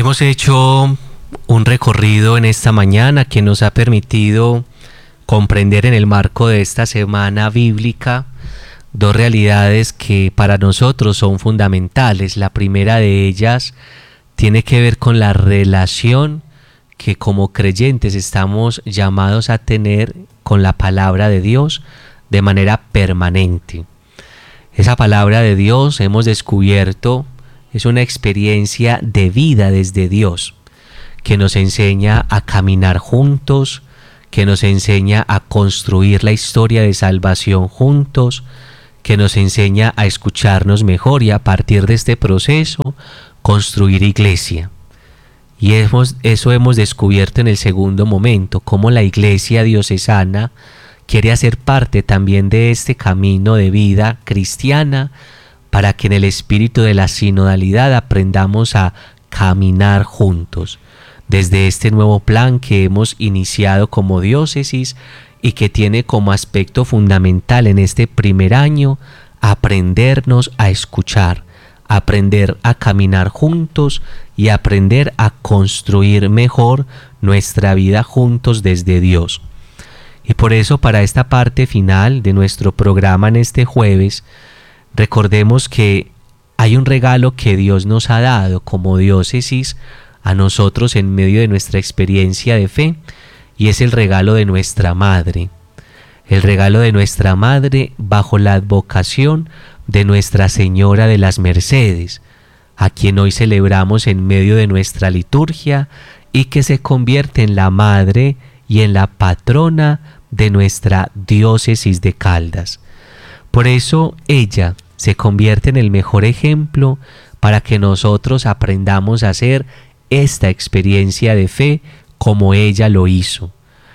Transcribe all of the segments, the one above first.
Hemos hecho un recorrido en esta mañana que nos ha permitido comprender en el marco de esta semana bíblica dos realidades que para nosotros son fundamentales. La primera de ellas tiene que ver con la relación que como creyentes estamos llamados a tener con la palabra de Dios de manera permanente. Esa palabra de Dios, hemos descubierto, es una experiencia de vida desde Dios, que nos enseña a caminar juntos, que nos enseña a construir la historia de salvación juntos, que nos enseña a escucharnos mejor y a partir de este proceso construir iglesia. Y eso hemos descubierto en el segundo momento, cómo la iglesia diocesana quiere hacer parte también de este camino de vida cristiana para que en el espíritu de la sinodalidad aprendamos a caminar juntos desde este nuevo plan que hemos iniciado como diócesis y que tiene como aspecto fundamental en este primer año aprendernos a escuchar, aprender a caminar juntos y aprender a construir mejor nuestra vida juntos desde Dios. Y por eso para esta parte final de nuestro programa en este jueves, recordemos que hay un regalo que Dios nos ha dado como diócesis a nosotros en medio de nuestra experiencia de fe, y es el regalo de nuestra Madre. El regalo de nuestra Madre bajo la advocación de Nuestra Señora de las Mercedes, a quien hoy celebramos en medio de nuestra liturgia y que se convierte en la Madre y en la patrona de nuestra diócesis de Caldas. Por eso ella se convierte en el mejor ejemplo para que nosotros aprendamos a hacer esta experiencia de fe como ella lo hizo.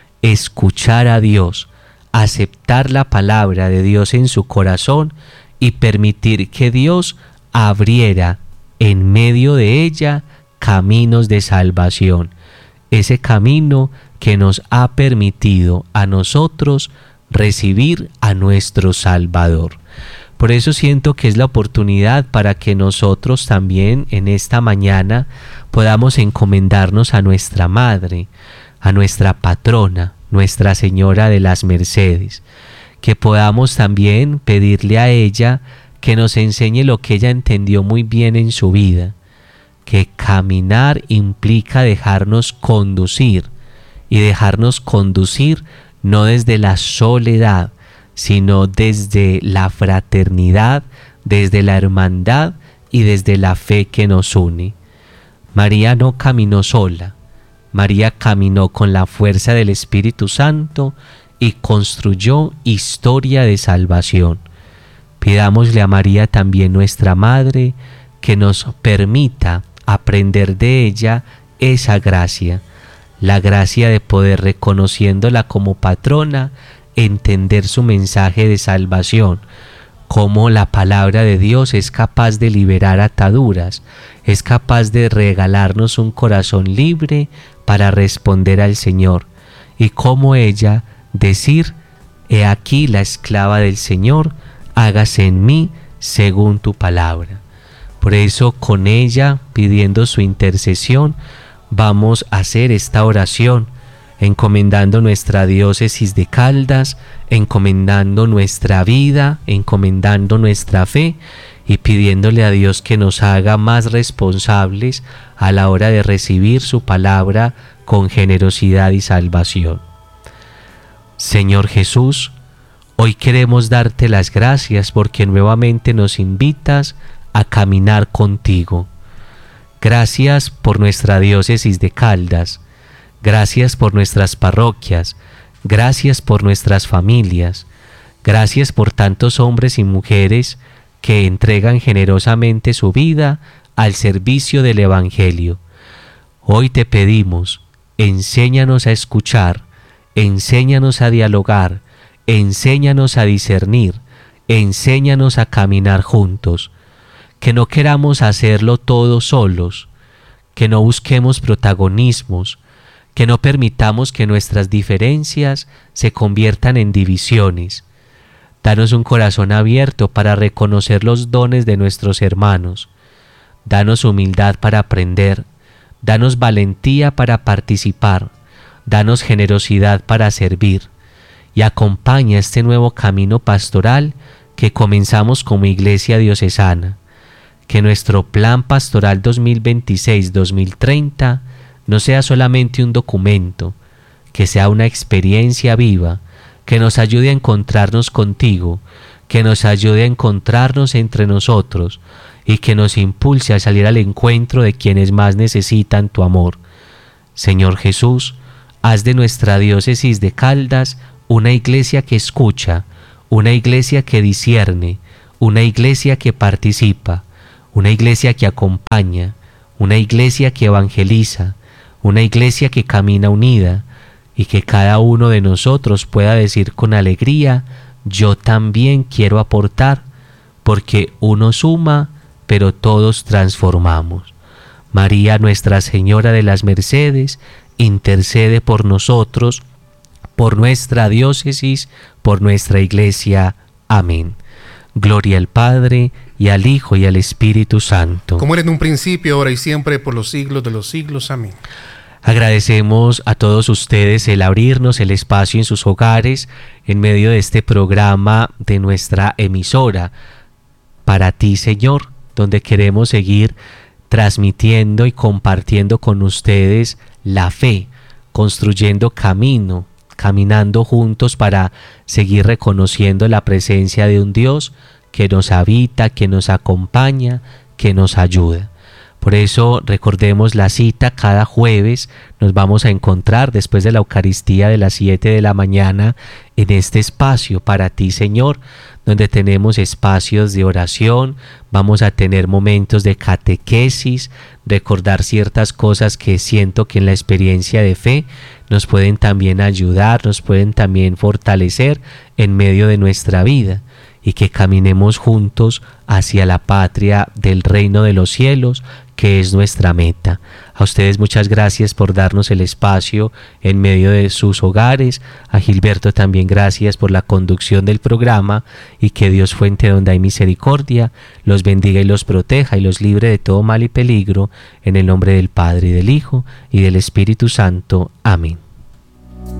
Escuchar a Dios, aceptar la palabra de Dios en su corazón y permitir que Dios abriera en medio de ella caminos de salvación. Ese camino que nos ha permitido a nosotros recibir a nuestro Salvador. Por eso siento que es la oportunidad para que nosotros también en esta mañana podamos encomendarnos a nuestra Madre, a nuestra patrona, Nuestra Señora de las Mercedes, que podamos también pedirle a ella que nos enseñe lo que ella entendió muy bien en su vida, que caminar implica dejarnos conducir, y dejarnos conducir no desde la soledad, sino desde la fraternidad, desde la hermandad y desde la fe que nos une. María no caminó sola, María caminó con la fuerza del Espíritu Santo y construyó historia de salvación. Pidámosle a María también, nuestra Madre, que nos permita aprender de ella esa gracia, la gracia de poder, reconociéndola como patrona, entender su mensaje de salvación, cómo la palabra de Dios es capaz de liberar ataduras, es capaz de regalarnos un corazón libre para responder al Señor, y cómo ella decir: he aquí la esclava del Señor, hágase en mí según tu palabra. Por eso, con ella, pidiendo su intercesión, vamos a hacer esta oración, encomendando nuestra diócesis de Caldas, encomendando nuestra vida, encomendando nuestra fe y pidiéndole a Dios que nos haga más responsables a la hora de recibir su palabra con generosidad y salvación. Señor Jesús, hoy queremos darte las gracias porque nuevamente nos invitas a caminar contigo. Gracias por nuestra diócesis de Caldas, gracias por nuestras parroquias, gracias por nuestras familias, gracias por tantos hombres y mujeres que entregan generosamente su vida al servicio del Evangelio. Hoy te pedimos, enséñanos a escuchar, enséñanos a dialogar, enséñanos a discernir, enséñanos a caminar juntos. Que no queramos hacerlo todo solos, que no busquemos protagonismos, que no permitamos que nuestras diferencias se conviertan en divisiones. Danos un corazón abierto para reconocer los dones de nuestros hermanos. Danos humildad para aprender. danos valentía para participar, danos generosidad para servir, y acompaña este nuevo camino pastoral que comenzamos como Iglesia Diocesana. Que nuestro Plan Pastoral 2026-2030 no sea solamente un documento, que sea una experiencia viva, que nos ayude a encontrarnos contigo, que nos ayude a encontrarnos entre nosotros y que nos impulse a salir al encuentro de quienes más necesitan tu amor. Señor Jesús, haz de nuestra diócesis de Caldas una iglesia que escucha, una iglesia que discierne, una iglesia que participa, una iglesia que acompaña, una iglesia que evangeliza, una iglesia que camina unida, y que cada uno de nosotros pueda decir con alegría: yo también quiero aportar, porque uno suma, pero todos transformamos. María, Nuestra Señora de las Mercedes, intercede por nosotros, por nuestra diócesis, por nuestra iglesia. Amén. Gloria al Padre, y al Hijo, y al Espíritu Santo. Como era en un principio, ahora y siempre, por los siglos de los siglos. Amén. Agradecemos a todos ustedes el abrirnos el espacio en sus hogares en medio de este programa de nuestra emisora Para Ti, Señor, donde queremos seguir transmitiendo y compartiendo con ustedes la fe, construyendo camino, caminando juntos para seguir reconociendo la presencia de un Dios que nos habita, que nos acompaña, que nos ayuda. Por eso recordemos la cita: cada jueves nos vamos a encontrar después de la Eucaristía de las 7 de la mañana en este espacio Para Ti, Señor, donde tenemos espacios de oración, vamos a tener momentos de catequesis, recordar ciertas cosas que siento que en la experiencia de fe nos pueden también ayudar, nos pueden también fortalecer en medio de nuestra vida, y que caminemos juntos hacia la patria del reino de los cielos, que es nuestra meta. A ustedes muchas gracias por darnos el espacio en medio de sus hogares. A Gilberto también gracias por la conducción del programa, y que Dios, fuente donde hay misericordia, los bendiga y los proteja y los libre de todo mal y peligro, en el nombre del Padre, y del Hijo, y del Espíritu Santo. Amén.